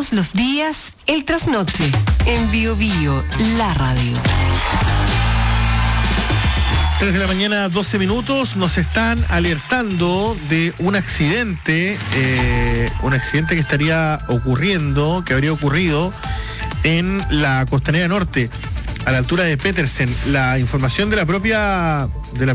Todos los días, el trasnoche, en Bio Bio, la radio. 3 de la mañana, 12 minutos, nos están alertando de un accidente que estaría ocurriendo, que habría ocurrido en la Costanera Norte, a la altura de Petersen. La información de la propia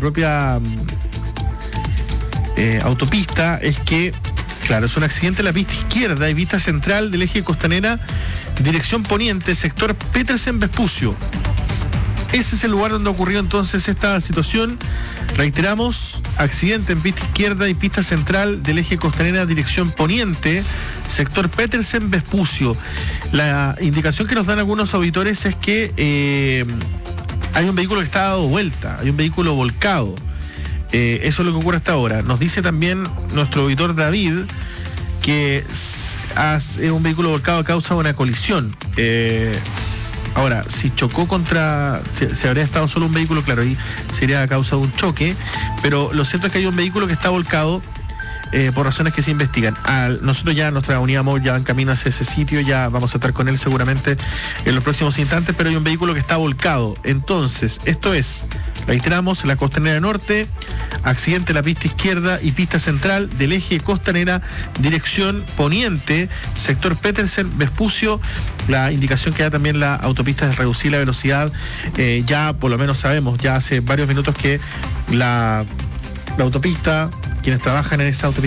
autopista es que, claro, es un accidente en la pista izquierda y vista central del eje Costanera, dirección poniente, sector Petersen-Vespucio. Ese es el lugar donde ocurrió entonces esta situación. Reiteramos, accidente en pista izquierda y pista central del eje Costanera, dirección poniente, sector Petersen-Vespucio. La indicación que nos dan algunos auditores es que hay un vehículo que está dado vuelta, hay un vehículo volcado. Eso es lo que ocurre hasta ahora. Nos dice también nuestro auditor David que es un vehículo volcado a causa de una colisión. Ahora, si chocó si habría estado solo un vehículo, claro, ahí sería a causa de un choque, pero lo cierto es que hay un vehículo que está volcado por razones que se investigan. Nosotros ya, nuestra unidad móvil ya va en camino hacia ese sitio, ya vamos a estar con él seguramente en los próximos instantes, pero hay un vehículo que está volcado. Entonces, esto es, reiteramos, la Costanera Norte, accidente en la pista izquierda y pista central del eje Costanera, dirección poniente, sector Petersen-Vespucio. La indicación que da también la autopista es reducir la velocidad. Ya por lo menos sabemos, ya hace varios minutos que la autopista, quienes trabajan en esa autopista,